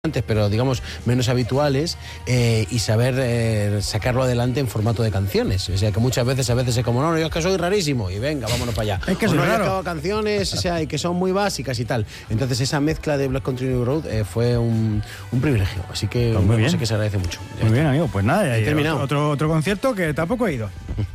antes, pero digamos menos habituales, y saber sacarlo adelante en formato de canciones. O sea, que muchas veces es como, no, yo es que soy rarísimo, y venga, vámonos para allá. Es que no, claro. he acabado canciones, o sea, y que son muy básicas y tal. Entonces esa mezcla de Black Country New Road fue un privilegio, así que pues muy bien. Sé que se agradece mucho. Ya muy bien, amigo, pues nada, he terminado. Otro concierto que tampoco he ido.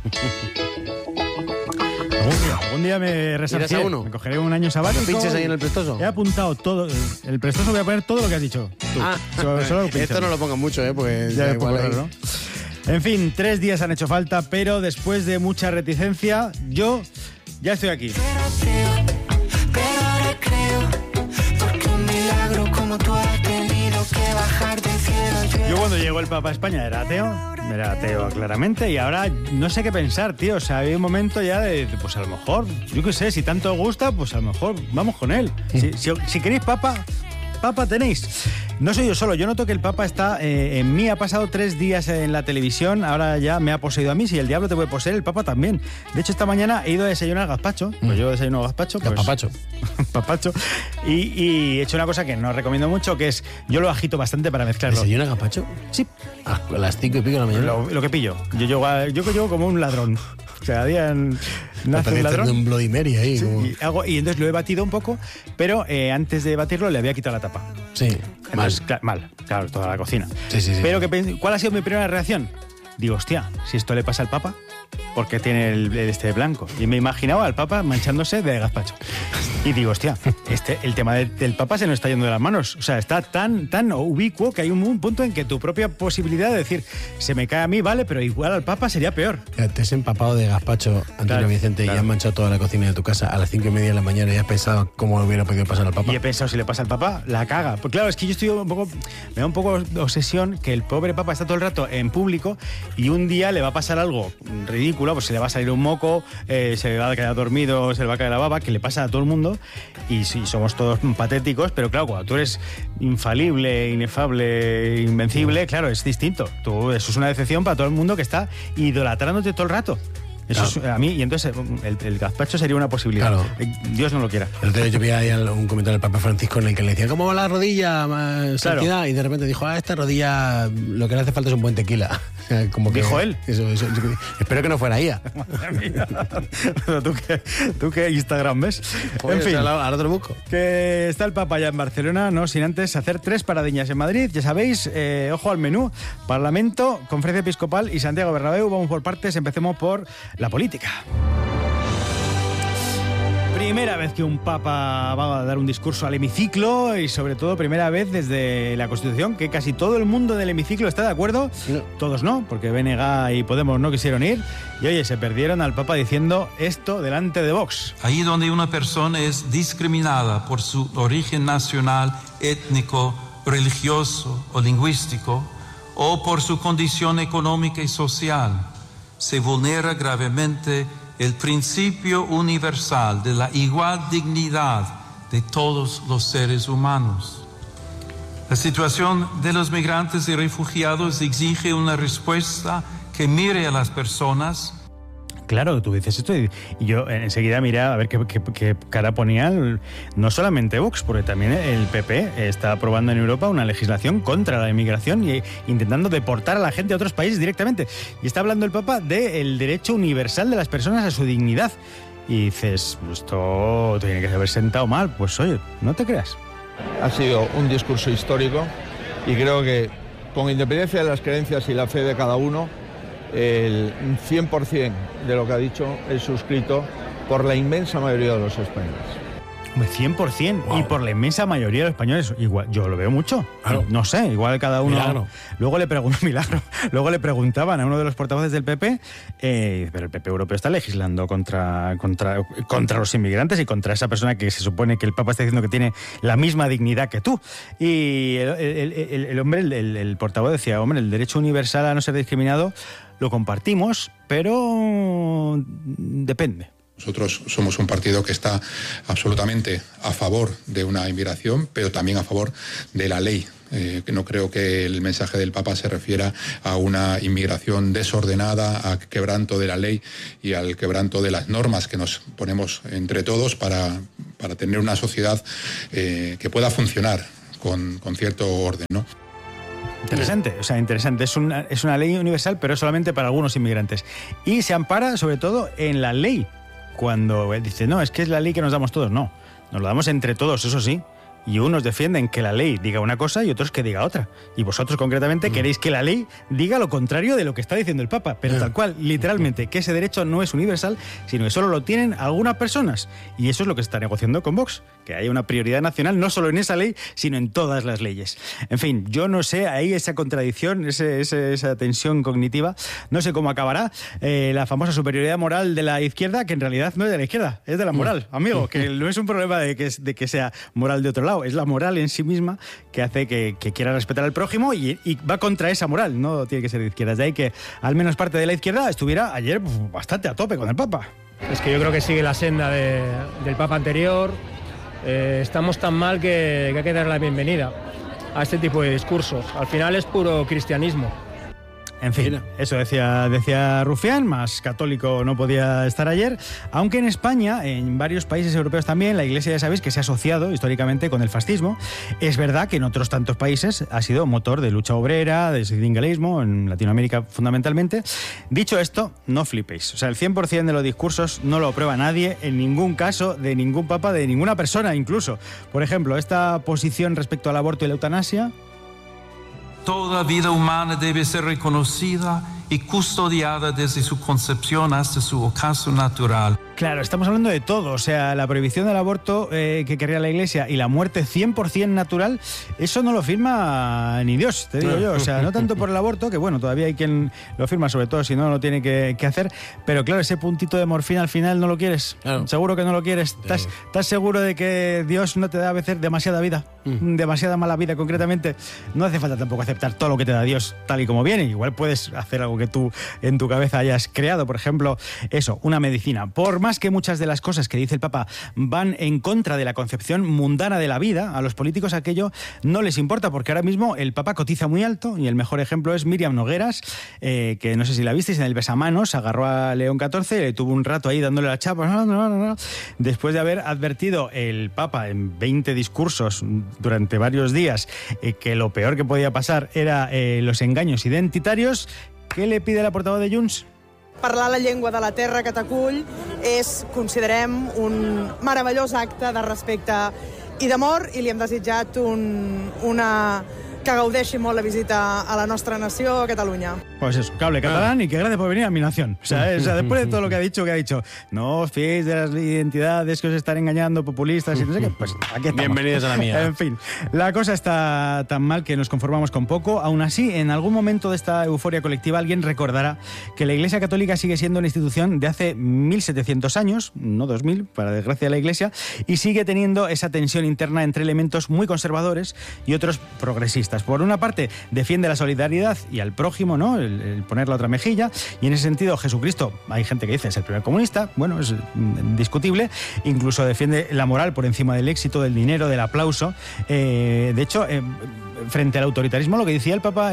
Algún día me resarciré, me cogeré un año sabático. ¿Lo pinches ahí en el Prestoso? He apuntado todo. El Prestoso voy a poner todo lo que has dicho tú. Solo esto no lo pongas mucho, porque ya igual ahí. ¿No? En fin, 3 días han hecho falta, pero después de mucha reticencia, yo ya estoy aquí. Pero ahora creo, porque un milagro como tú has tenido que bajar del cielo. Yo cuando llegó el Papa a España era ateo claramente, y ahora no sé qué pensar, tío. O sea, hay un momento ya de, pues a lo mejor, yo qué sé, si tanto os gusta, pues a lo mejor vamos con él. Si queréis Papa tenéis. No soy yo solo, yo noto que el Papa está en mí. Ha pasado 3 días en la televisión, ahora ya me ha poseído a mí. Si el diablo te puede poseer, el Papa también. De hecho, esta mañana he ido a desayunar al gazpacho. Pues yo desayuno gazpacho. Pues, papacho. Y he hecho una cosa que no recomiendo mucho, que es, yo lo agito bastante para mezclarlo. ¿Desayuna gazpacho? Sí. A las 5:00 de la mañana. Lo que pillo. Yo llego como un ladrón. O sea, día nace un ladrón. Un Bloody Mary ahí. Sí, como... y entonces lo he batido un poco, pero antes de batirlo le había quitado la tapa. Sí. Entonces, mal, claro, toda la cocina. Sí. Pero ¿cuál ha sido mi primera reacción? Digo, hostia, si esto le pasa al Papa, porque tiene el blanco. Y me imaginaba al Papa manchándose de gazpacho. Y digo, hostia, el tema del Papa se nos está yendo de las manos. O sea, está tan ubicuo que hay un punto en que tu propia posibilidad de decir, se me cae a mí, vale, pero igual al Papa sería peor. Te has empapado de gazpacho, Antonio Vicente, y has manchado toda la cocina de tu casa a las 5:30 de la mañana, y has pensado cómo hubiera podido pasar al Papa. Y he pensado, si le pasa al Papa, la caga. Pues claro, es que yo estoy me da un poco de obsesión que el pobre Papa está todo el rato en público y un día le va a pasar algo ridículo, pues se le va a salir un moco, se va a quedar dormido, se le va a caer la baba, que le pasa a todo el mundo, y sí, somos todos patéticos, pero claro, cuando tú eres infalible, inefable, invencible, claro, es distinto. Eso es una decepción para todo el mundo que está idolatrándote todo el rato. Eso claro. A mí, y entonces el gazpacho sería una posibilidad. Claro. Dios no lo quiera. El otro día yo vi ahí un comentario del Papa Francisco en el que le decía, ¿cómo va la rodilla, santidad? Claro. Y de repente dijo, esta rodilla lo que le hace falta es un buen tequila. O sea, como que, dijo él. Eso, espero que no fuera ella. Pero tú qué Instagram ves. Oye, en fin, ahora te lo busco. Que está el Papa ya en Barcelona, no sin antes hacer 3 paradiñas en Madrid. Ya sabéis, ojo al menú: Parlamento, Conferencia Episcopal y Santiago Bernabéu. Vamos por partes, empecemos por la política. Primera vez que un papa va a dar un discurso al hemiciclo, y sobre todo primera vez desde la Constitución que casi todo el mundo del hemiciclo está de acuerdo. No. Todos no, porque BNG y Podemos no quisieron ir, y oye, se perdieron al papa diciendo esto delante de Vox. Ahí donde una persona es discriminada por su origen nacional, étnico, religioso o lingüístico, o por su condición económica y social, se vulnera gravemente el principio universal de la igual dignidad de todos los seres humanos. La situación de los migrantes y refugiados exige una respuesta que mire a las personas. Claro, tú dices esto y yo enseguida miré a ver qué cara ponía no solamente Vox, porque también el PP está aprobando en Europa una legislación contra la inmigración y intentando deportar a la gente a otros países directamente. Y está hablando el Papa del derecho universal de las personas a su dignidad. Y dices, esto tiene que haber sentado mal. Pues oye, no te creas. Ha sido un discurso histórico y creo que, con independencia de las creencias y la fe de cada uno, el 100% de lo que ha dicho es suscrito por la inmensa mayoría de los españoles. 100%, wow. Y por la inmensa mayoría de los españoles. Igual, yo lo veo mucho. Claro. No sé, igual cada uno. Milagro. Luego le preguntaban a uno de los portavoces del PP, pero el PP europeo está legislando contra los inmigrantes y contra esa persona que se supone que el Papa está diciendo que tiene la misma dignidad que tú. Y el hombre, el portavoz decía, hombre, el derecho universal a no ser discriminado lo compartimos, pero depende. Nosotros somos un partido que está absolutamente a favor de una inmigración, pero también a favor de la ley. Que no creo que el mensaje del Papa se refiera a una inmigración desordenada, a quebranto de la ley y al quebranto de las normas que nos ponemos entre todos para tener una sociedad que pueda funcionar con cierto orden, ¿no? Interesante, o sea, interesante. Es una ley universal, pero solamente para algunos inmigrantes. Y se ampara, sobre todo, en la ley. Cuando dice, no, es que es la ley que nos damos todos. No, nos lo damos entre todos, eso sí. Y unos defienden que la ley diga una cosa y otros que diga otra. Y vosotros, concretamente, queréis que la ley diga lo contrario de lo que está diciendo el Papa. Pero tal cual, literalmente, que ese derecho no es universal, sino que solo lo tienen algunas personas. Y eso es lo que se está negociando con Vox. Que haya una prioridad nacional, no solo en esa ley, sino en todas las leyes. En fin, yo no sé, ahí esa contradicción, esa tensión cognitiva, no sé cómo acabará. La famosa superioridad moral de la izquierda, que en realidad no es de la izquierda, es de la moral, amigo. Que no es un problema de que sea moral de otro lado. Es la moral en sí misma que hace que quiera respetar al prójimo y va contra esa moral, no tiene que ser de izquierdas. De ahí que al menos parte de la izquierda estuviera ayer bastante a tope con el Papa. Es que yo creo que sigue la senda del Papa anterior. Estamos tan mal que hay que dar la bienvenida a este tipo de discursos. Al final es puro cristianismo. En fin, eso decía Rufián, más católico no podía estar ayer, aunque en España, en varios países europeos también, la Iglesia ya sabéis que se ha asociado históricamente con el fascismo. Es verdad que en otros tantos países ha sido motor de lucha obrera, de sindicalismo, en Latinoamérica fundamentalmente. Dicho esto, no flipéis. O sea, el 100% de los discursos no lo aprueba nadie, en ningún caso, de ningún papa, de ninguna persona incluso. Por ejemplo, esta posición respecto al aborto y la eutanasia. Toda vida humana debe ser reconocida y custodiada desde su concepción hasta su ocaso natural. Claro, estamos hablando de todo, o sea, la prohibición del aborto que querría la Iglesia y la muerte 100% natural, eso no lo firma ni Dios, te digo yo, o sea, no tanto por el aborto, que bueno, todavía hay quien lo firma, sobre todo si no lo tiene que hacer, pero claro, ese puntito de morfina al final no lo quieres, seguro que no lo quieres, ¿estás seguro de que Dios no te da a veces demasiada vida, demasiada mala vida concretamente? No hace falta tampoco aceptar todo lo que te da Dios tal y como viene, igual puedes hacer algo que tú en tu cabeza hayas creado, por ejemplo, eso, una medicina, por más que muchas de las cosas que dice el Papa van en contra de la concepción mundana de la vida, a los políticos aquello no les importa, porque ahora mismo el Papa cotiza muy alto y el mejor ejemplo es Míriam Nogueras, que no sé si la visteis en el besamanos, agarró a León XIV, le tuvo un rato ahí dándole la chapa, después de haber advertido el Papa en 20 discursos durante varios días que lo peor que podía pasar era los engaños identitarios. ¿Qué le pide la portavoz de Junts? Parlar la llengua de la terra que t'acull és, considerem, un meravellós acte de respecte i d'amor, i li hem desitjat que gaudeixi molt la visita a la nostra nació, a Catalunya. Pues eso, que hable catalán y que gracias por venir a mi nación. O sea, después de todo lo que ha dicho, no os fiéis de las identidades que os están engañando, populistas y no sé qué, pues aquí estamos. Bienvenidos a la mía. En fin, la cosa está tan mal que nos conformamos con poco. Aún así, en algún momento de esta euforia colectiva, alguien recordará que la Iglesia Católica sigue siendo una institución de hace 1700 años, no 2000, para desgracia de la Iglesia, y sigue teniendo esa tensión interna entre elementos muy conservadores y otros progresistas. Por una parte, defiende la solidaridad y al prójimo, ¿no? El poner la otra mejilla, y en ese sentido Jesucristo, hay gente que dice es el primer comunista, bueno, es discutible, incluso defiende la moral por encima del éxito, del dinero, del aplauso. De hecho, frente al autoritarismo, lo que decía el Papa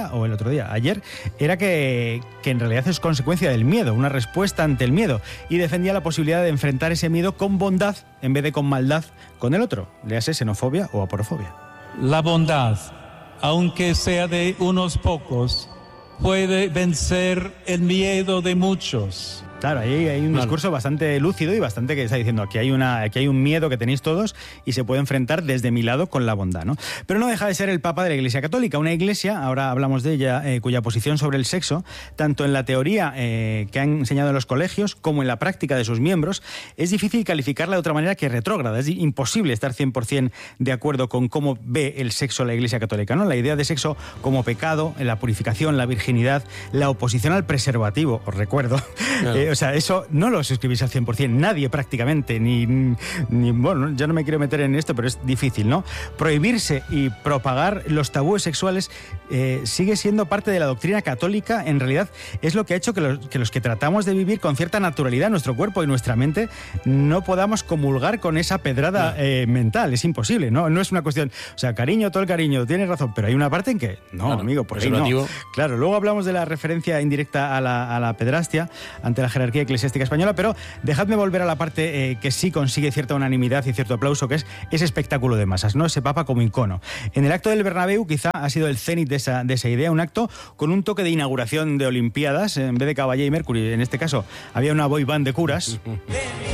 ayer, era que en realidad es consecuencia del miedo, una respuesta ante el miedo, y defendía la posibilidad de enfrentar ese miedo con bondad en vez de con maldad con el otro, léase xenofobia o aporofobia. La bondad, aunque sea de unos pocos, puede vencer el miedo de muchos. Claro, ahí hay un discurso bastante lúcido y bastante que está diciendo aquí hay un miedo que tenéis todos y se puede enfrentar desde mi lado con la bondad, ¿no? Pero no deja de ser el Papa de la Iglesia Católica, una iglesia, ahora hablamos de ella, cuya posición sobre el sexo, tanto en la teoría que han enseñado en los colegios como en la práctica de sus miembros, es difícil calificarla de otra manera que retrógrada. Es imposible estar 100% de acuerdo con cómo ve el sexo la Iglesia Católica, ¿no? La idea de sexo como pecado, la purificación, la virginidad, la oposición al preservativo, os recuerdo. O sea, eso no lo suscribís al 100%, nadie prácticamente, ni bueno, ya no me quiero meter en esto, pero es difícil, ¿no? Prohibirse y propagar los tabúes sexuales sigue siendo parte de la doctrina católica. En realidad es lo que ha hecho que los que tratamos de vivir con cierta naturalidad nuestro cuerpo y nuestra mente no podamos comulgar con esa pedrada mental. Es imposible, ¿no? No es una cuestión, o sea, cariño, todo el cariño, tienes razón, pero hay una parte en que no, amigo, por ahí no. Claro, luego hablamos de la referencia indirecta a la pedrastia ante la jerarquía jerarquía eclesiástica española, pero dejadme volver a la parte que sí consigue cierta unanimidad y cierto aplauso, que es ese espectáculo de masas, ¿no? Ese Papa como icono. En el acto del Bernabéu quizá ha sido el cenit de esa idea, un acto con un toque de inauguración de Olimpiadas, en vez de Caballé y Mercury, en este caso había una boy band de curas.